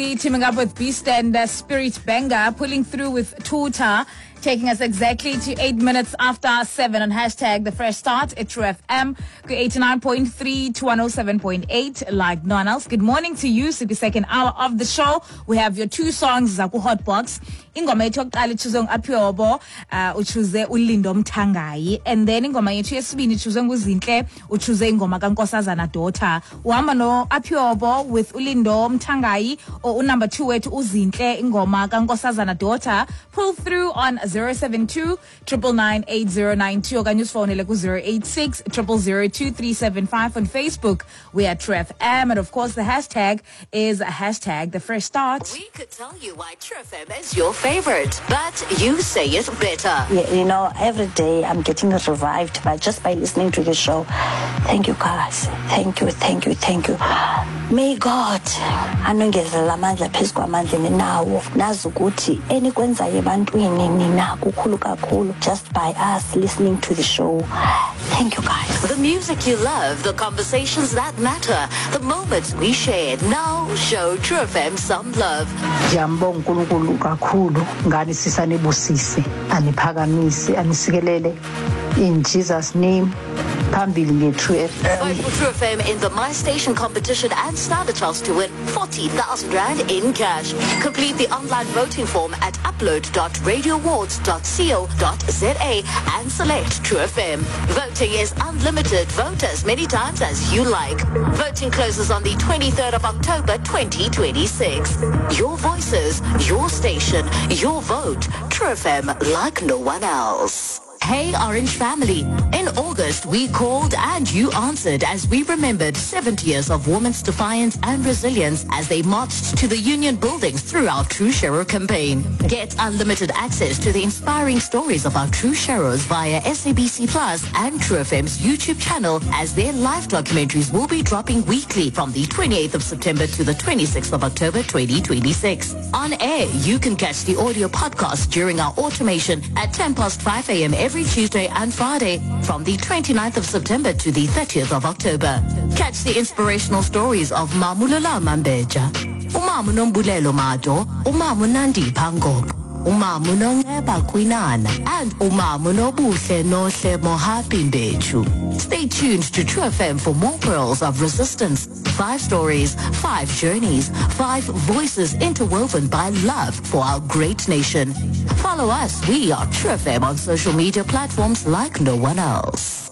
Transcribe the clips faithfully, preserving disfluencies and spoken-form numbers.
Teaming up with Beast and uh, Spirit Banger, pulling through with Tuta, taking us exactly to eight minutes after seven on hashtag the fresh start at True F M, eighty-nine point three to one oh seven point eight, like no one else. Good morning to you. So the second hour of the show, we have your two songs, Zaku Hotbox. Ingoma yethu yokuqala ichuzwe nguAphiwobo, uh, uchuze uLindo Mthangayi, and then ingoma yethu yesibini ichuzwe nguZinhle, uchuze ingoma kaNkosazana Daughter. Uhamba no Aphiwobo with uLindo Mthangayi, or number two wethu uZinhle ingoma kaNkosazana Daughter. Pull through on zero seven two, nine nine eight zero nine two, or can use phone like zero eight six, zero zero zero two three seven five. On Facebook, we are True F M, and of course the hashtag is a hashtag the fresh start. We could tell you why True F M is your favorite, but you say it better. Yeah, you know, every day I'm getting revived by just by listening to the show. Thank you, guys. Thank you, thank you, thank you. May God anongezela amandla phezu kwamandla ninawo, nazi ukuthi enikwenzayo ebantwini nina kukhulu kakhulu just by us listening to the show. Thank you, guys. The music you love, the conversations that matter, the moments we shared. Now show True F M some love. Ngiyambonga uNkulunkulu kakhulu ngani sisanibusise aniphakamise anisikelele in Jesus name. Vote for True F M in the My Station competition and stand a chance to win forty thousand rand in cash. Complete the online voting form at upload dot radio awards dot co dot za and select True F M. Voting is unlimited. Vote as many times as you like. Voting closes on the twenty-third of October twenty twenty-six. Your voices, your station, your vote. True F M like no one else. Hey Orange family, in August we called and you answered as we remembered seventy years of women's defiance and resilience as they marched to the Union buildings through our True Shero campaign. Get unlimited access to the inspiring stories of our True Sheros via S A B C Plus and True F M's YouTube channel, as their live documentaries will be dropping weekly from the twenty-eighth of September to the twenty-sixth of October twenty twenty-six. On air, you can catch the audio podcast during our automation at ten past five a.m. every Every Tuesday and Friday from the twenty-ninth of September to the thirtieth of October. Catch the inspirational stories of Mamulala Mambeja, Umamu Nombulelo Mado, Umamu Nandi Pango, Umamu Nongeba Kwinana, and Umamu Nobuhle Nohle Mohapimbechu. Stay tuned to True F M for more pearls of resistance. Five stories, five journeys, five voices interwoven by love for our great nation. Follow us. We are True F M on social media platforms like no one else.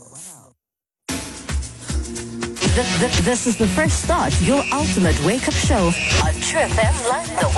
This, this, this is the fresh start, your ultimate wake-up show on True F M like no